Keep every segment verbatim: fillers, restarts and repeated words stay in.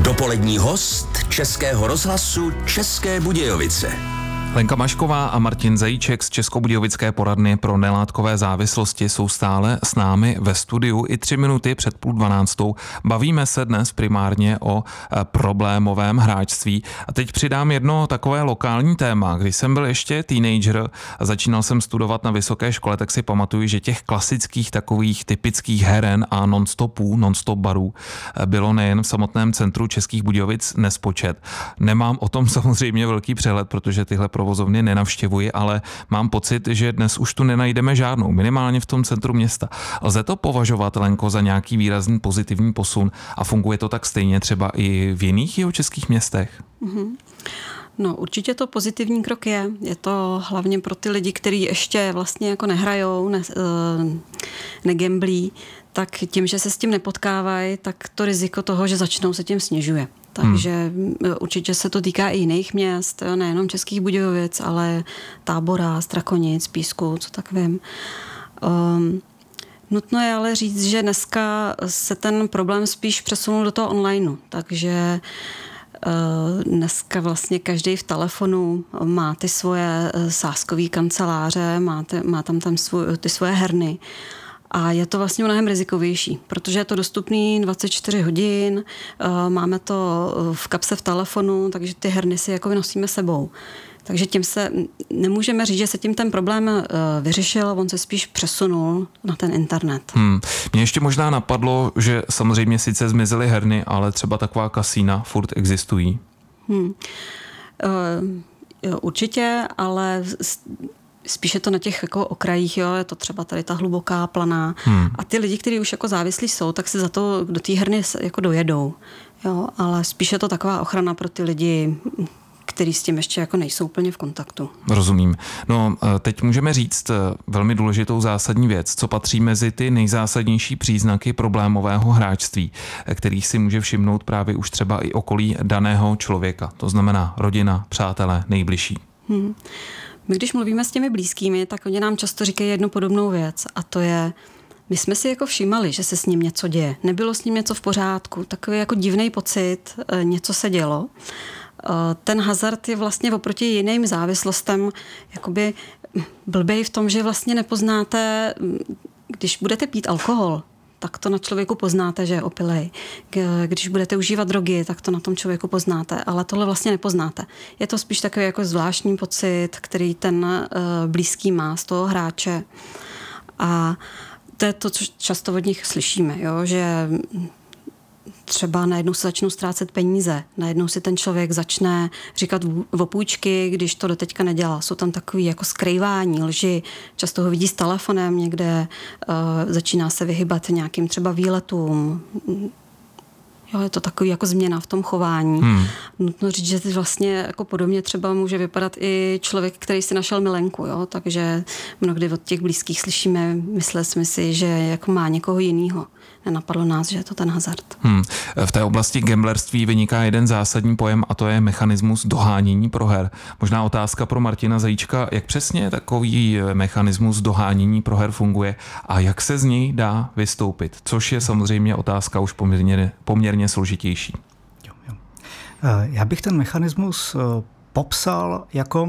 Dopolední host Českého rozhlasu České Budějovice. Lenka Mašková a Martin Zajíček z Českobudějovické poradny pro nelátkové závislosti jsou stále s námi ve studiu i tři minuty před půl dvanáctou. Bavíme se dnes primárně o problémovém hráčství. A teď přidám jedno takové lokální téma. Když jsem byl ještě teenager a začínal jsem studovat na vysoké škole, tak si pamatuju, že těch klasických takových typických heren a non-stopů, non-stop barů bylo nejen v samotném centru Českých Budějovic nespočet. Nemám o tom samozřejmě velký přehled, protože tyhle provozovny nenavštěvuji, ale mám pocit, že dnes už tu nenajdeme žádnou, minimálně v tom centru města. Lze to považovat, Lenko, za nějaký výrazný pozitivní posun a funguje to tak stejně třeba i v jiných jihočeských městech? Mm-hmm. No, určitě to pozitivní krok je. Je to hlavně pro ty lidi, kteří ještě vlastně jako nehrajou, ne, negamblí, tak tím, že se s tím nepotkávají, tak to riziko toho, že začnou, se tím snižuje. Takže hmm. určitě se to týká i jiných měst, nejenom Českých Budějovic, ale Tábora, Strakonic, Písku, co tak vím. Um, nutno je ale říct, že dneska se ten problém spíš přesunul do toho onlineu, takže uh, dneska vlastně každý v telefonu má ty svoje sázkové kanceláře, má, ty, má tam, tam svůj, ty svoje herny. A je to vlastně mnohem rizikovější, protože je to dostupný dvacet čtyři hodin, máme to v kapse v telefonu, takže ty herny si jako nosíme sebou. Takže tím se nemůžeme říct, že se tím ten problém vyřešil, on se spíš přesunul na ten internet. Hmm. Mně ještě možná napadlo, že samozřejmě sice zmizely herny, ale třeba taková kasína furt existují. Hmm. Uh, určitě, ale spíš je to na těch jako okrajích, jo, je to třeba tady ta hluboká planá. Hmm. A ty lidi, kteří už jako závislí jsou, tak si za to do té herny jako dojedou. Jo, ale spíš je to taková ochrana pro ty lidi, kteří s tím ještě jako nejsou úplně v kontaktu. Rozumím. No, teď můžeme říct velmi důležitou zásadní věc, co patří mezi ty nejzásadnější příznaky problémového hráčství, kterých si může všimnout právě už třeba i okolí daného člověka. To znamená rodina, přátelé, nejbližší. Hmm. My když mluvíme s těmi blízkými, tak oni nám často říkají jednu podobnou věc a to je, my jsme si jako všímali, že se s ním něco děje. Nebylo s ním něco v pořádku, takový jako divný pocit, něco se dělo. Ten hazard je vlastně oproti jiným závislostem jakoby blbej v tom, že vlastně nepoznáte, když budete pít alkohol, tak to na člověku poznáte, že je opilej. Když budete užívat drogy, tak to na tom člověku poznáte, ale tohle vlastně nepoznáte. Je to spíš takový jako zvláštní pocit, který ten uh, blízký má z toho hráče. A to je to, co často od nich slyšíme, jo? Že třeba najednou se začnou ztrácet peníze, najednou si ten člověk začne říkat o půjčky, když to doteďka nedělá. Jsou tam takový jako skrývání, lži, často ho vidí s telefonem někde, uh, začíná se vyhybat nějakým třeba výletům. Jo, je to takový jako změna v tom chování. Hmm. Nutno říct, že vlastně jako podobně třeba může vypadat i člověk, který si našel milenku, jo? Takže mnohdy od těch blízkých slyšíme, mysleli jsme si, že jako má někoho jinýho. Nenapadlo nás, že je to ten hazard. Hmm. V té oblasti gamblerství vyniká jeden zásadní pojem a to je mechanismus dohánění proher. Možná otázka pro Martina Zajíčka, jak přesně takový mechanismus dohánění proher funguje a jak se z něj dá vystoupit, což je samozřejmě otázka už poměrně, poměrně složitější. Jo, jo. Já bych ten mechanismus popsal jako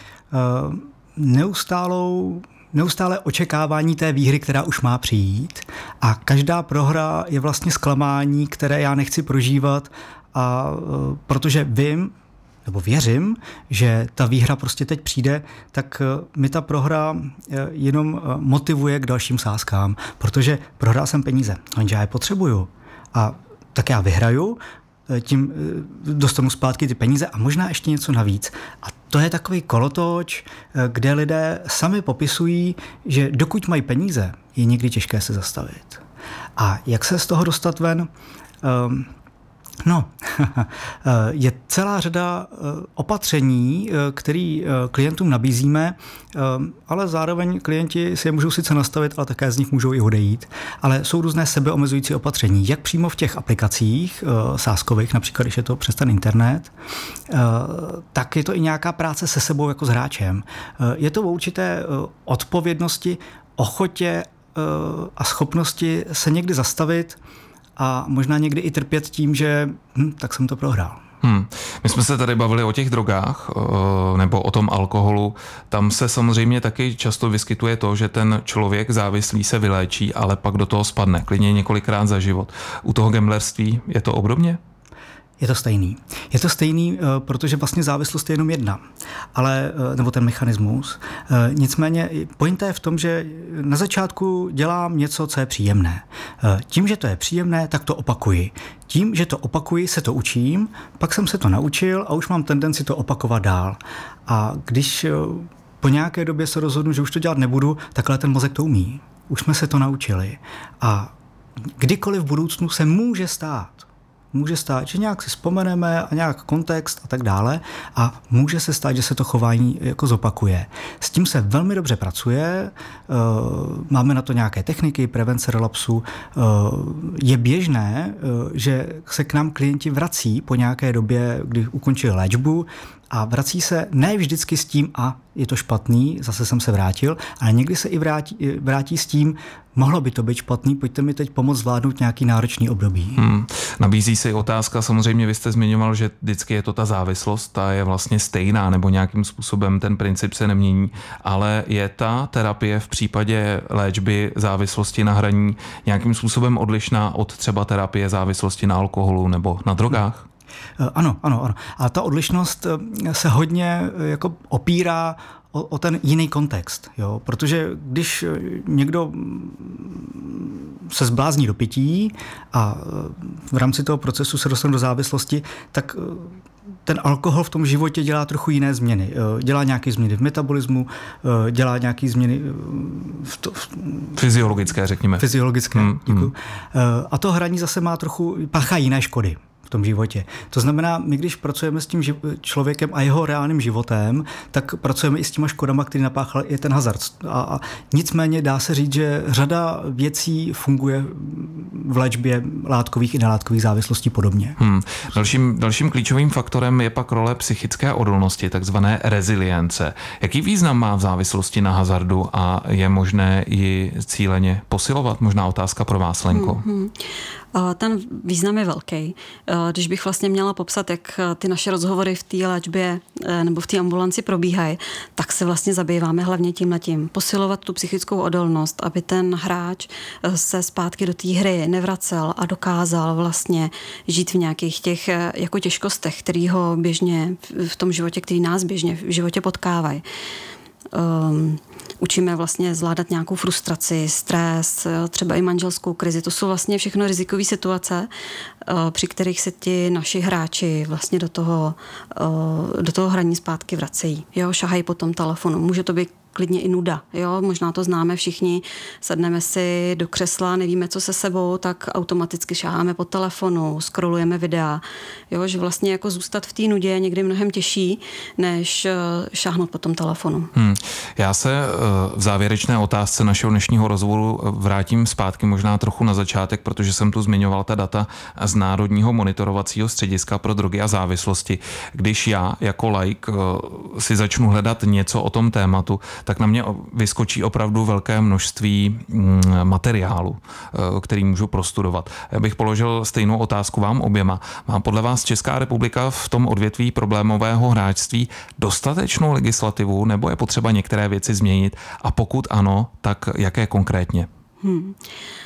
neustálou neustále očekávání té výhry, která už má přijít a každá prohra je vlastně zklamání, které já nechci prožívat a protože vím, nebo věřím, že ta výhra prostě teď přijde, tak mi ta prohra jenom motivuje k dalším sázkám, protože prohrál jsem peníze, jenže já je potřebuju a tak já vyhraju, tím dostanu zpátky ty peníze a možná ještě něco navíc. A to je takový kolotoč, kde lidé sami popisují, že dokud mají peníze, je někdy těžké se zastavit. A jak se z toho dostat ven? Um, No, je celá řada opatření, které klientům nabízíme, ale zároveň klienti si je můžou sice nastavit, ale také z nich můžou i odejít. Ale jsou různé sebeomezující opatření, jak přímo v těch aplikacích sázkových, například když je to přes ten internet, tak je to i nějaká práce se sebou jako s hráčem. Je to o určité odpovědnosti, ochotě a schopnosti se někdy zastavit a možná někdy i trpět tím, že hm, tak jsem to prohrál. Hmm. My jsme se tady bavili o těch drogách nebo o tom alkoholu. Tam se samozřejmě taky často vyskytuje to, že ten člověk závislý se vyléčí, ale pak do toho spadne, klidně několikrát za život. U toho gamblerství je to obdobně? Je to stejný. Je to stejný, protože vlastně závislost je jenom jedna, ale, nebo ten mechanismus. Nicméně pointa je v tom, že na začátku dělám něco, co je příjemné. Tím, že to je příjemné, tak to opakuji. Tím, že to opakuji, se to učím, pak jsem se to naučil a už mám tendenci to opakovat dál. A když po nějaké době se rozhodnu, že už to dělat nebudu, takhle ten mozek to umí. Už jsme se to naučili. A kdykoliv v budoucnu se může stát, Může stát, že nějak si vzpomeneme a nějak kontext a tak dále a může se stát, že se to chování jako zopakuje. S tím se velmi dobře pracuje, máme na to nějaké techniky, prevence relapsu. Je běžné, že se k nám klienti vrací po nějaké době, kdy ukončili léčbu a vrací se ne vždycky s tím, a je to špatný, zase jsem se vrátil, ale někdy se i vrátí, vrátí s tím, mohlo by to být špatný, pojďte mi teď pomoct zvládnout nějaký náročný období. Hmm. Nabízí se i otázka, samozřejmě vy jste zmiňoval, že vždycky je to ta závislost, ta je vlastně stejná, nebo nějakým způsobem ten princip se nemění, ale je ta terapie v případě léčby závislosti na hraní nějakým způsobem odlišná od třeba terapie závislosti na alkoholu nebo na drogách? Hmm. Ano, ano, ano. A ta odlišnost se hodně jako opírá o, o ten jiný kontext. Jo? Protože když někdo se zblázní do pití a v rámci toho procesu se dostane do závislosti, tak ten alkohol v tom životě dělá trochu jiné změny. Dělá nějaké změny v metabolismu, dělá nějaké změny v to, v... fyziologické, řekněme. Fyziologické, hmm, děkuji. Hmm. A to hraní zase má trochu, páchá jiné škody v tom životě. To znamená, my když pracujeme s tím živ- člověkem a jeho reálným životem, tak pracujeme i s těma škodama, který napáchal i ten hazard. A, a nicméně dá se říct, že řada věcí funguje v léčbě látkových i nelátkových závislostí podobně. Hmm. Dalším, dalším klíčovým faktorem je pak role psychické odolnosti, takzvané rezilience. Jaký význam má v závislosti na hazardu a je možné ji cíleně posilovat? Možná otázka pro vás, Lenko. Hmm, hmm. Ten význam je velký. Když bych vlastně měla popsat, jak ty naše rozhovory v té léčbě nebo v té ambulanci probíhají, tak se vlastně zabýváme hlavně tímhletím. Posilovat tu psychickou odolnost, aby ten hráč se zpátky do té hry nevracel a dokázal vlastně žít v nějakých těch jako těžkostech, který ho běžně v tom životě, který nás běžně v životě potkávají. Um, učíme vlastně zvládat nějakou frustraci, stres, třeba i manželskou krizi. To jsou vlastně všechno rizikové situace, uh, při kterých se ti naši hráči vlastně do toho, uh, do toho hraní zpátky vracejí. Jo, šahají po tom telefonu. Může to být klidně i nuda. Jo? Možná to známe všichni, sedneme si do křesla, nevíme, co se sebou, tak automaticky šáháme po telefonu, scrollujeme videa. Jo? Že vlastně jako zůstat v té nudě je někdy mnohem těžší, než šáhnout po tom telefonu. Hmm. Já se v závěrečné otázce našeho dnešního rozhovoru vrátím zpátky možná trochu na začátek, protože jsem tu zmiňoval ta data z Národního monitorovacího střediska pro drogy a závislosti. Když já jako laik si začnu hledat něco o tom tématu, tak na mě vyskočí opravdu velké množství materiálu, který můžu prostudovat. Já bych položil stejnou otázku vám oběma. Má podle vás Česká republika v tom odvětví problémového hráčství dostatečnou legislativu, nebo je potřeba některé věci změnit? A pokud ano, tak jaké konkrétně? Hmm.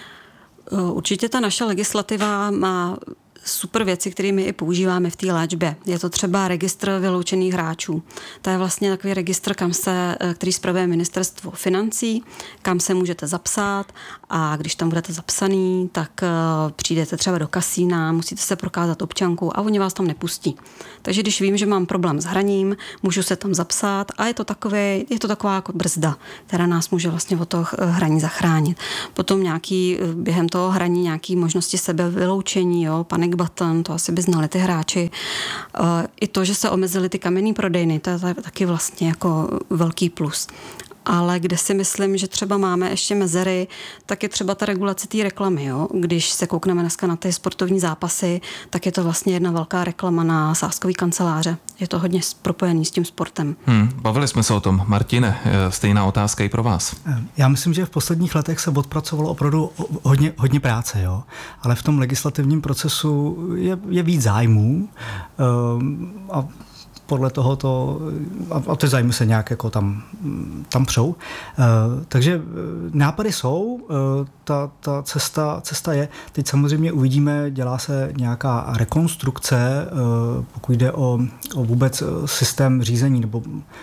Určitě ta naše legislativa má super věci, které my i používáme v té léčbě. Je to třeba registr vyloučených hráčů. To je vlastně takový registr, kam se, který spravuje ministerstvo financí, kam se můžete zapsat a když tam budete zapsaný, tak přijdete třeba do kasína, musíte se prokázat občanku a oni vás tam nepustí. Takže když vím, že mám problém s hraním, můžu se tam zapsat a je to, takový, je to taková jako brzda, která nás může vlastně od toho hraní zachránit. Potom nějaký, během toho hraní nějaký možnosti sebevyloučení, jo, panic button, to asi by znali ty hráči. I to, že se omezily ty kamenné prodejny, to je taky vlastně jako velký plus. ale kde si myslím, že třeba máme ještě mezery, tak je třeba ta regulace té reklamy. Jo? Když se koukneme dneska na ty sportovní zápasy, tak je to vlastně jedna velká reklama na sázkový kanceláře. Je to hodně propojený s tím sportem. Hmm, bavili jsme se o tom. Martine, stejná otázka i pro vás. Já myslím, že v posledních letech se odpracovalo opravdu hodně, hodně práce, jo? Ale v tom legislativním procesu je, je víc zájmů a podle toho to, a ty zájmy se nějak jako tam, tam přou. Takže nápady jsou, ta, ta cesta, cesta je. Teď samozřejmě uvidíme, dělá se nějaká rekonstrukce, pokud jde o, o vůbec systém řízení nebo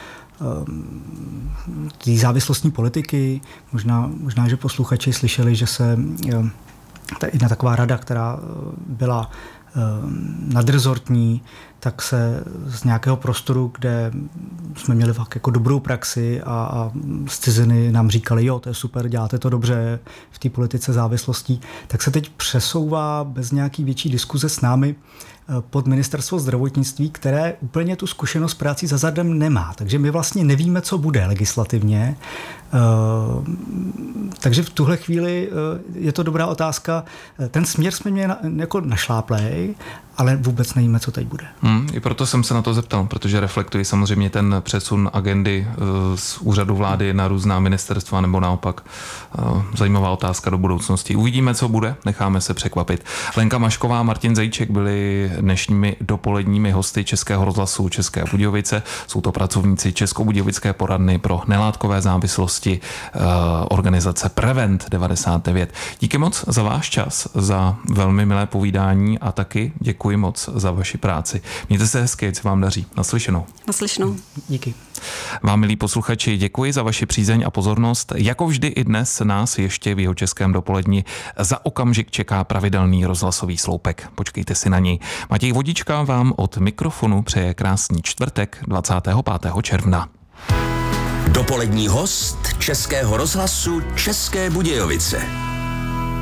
té závislostní politiky. Možná, možná, že posluchači slyšeli, že se ta jedna taková rada, která byla nadrezortní, tak se z nějakého prostoru, kde jsme měli fakt jako dobrou praxi a, a z ciziny nám říkali, jo, to je super, děláte to dobře v té politice závislostí, tak se teď přesouvá bez nějaký větší diskuze s námi pod ministerstvo zdravotnictví, které úplně tu zkušenost prací s hazardem nemá. Takže my vlastně nevíme, co bude legislativně. Takže v tuhle chvíli je to dobrá otázka. Ten směr jsme měli jako našláplej, ale vůbec nevíme, co teď bude. Hmm, I proto jsem se na to zeptal, protože reflektuji samozřejmě ten přesun agendy z úřadu vlády na různá ministerstva nebo naopak. Zajímavá otázka do budoucnosti. Uvidíme, co bude, necháme se překvapit. Lenka Mašková a Martin Zajíček byli dnešními dopoledními hosty Českého rozhlasu České Budějovice. Jsou to pracovníci Českobudějovické poradny pro nelátkové závislosti organizace Prevent devadesát devět. Díky moc za váš čas, za velmi milé povídání a taky děkuji moc za vaši práci. Mějte se hezky, ať se vám daří. Naslyšenou. Naslyšenou. Díky. Vám, milí posluchači, děkuji za vaši přízeň a pozornost. Jako vždy i dnes nás ještě v Jihočeském dopoledni za okamžik čeká pravidelný rozhlasový sloupek. Počkejte si na něj. Matěj Vodička vám od mikrofonu přeje krásný čtvrtek dvacátého pátého června. Dopolední host Českého rozhlasu České Budějovice.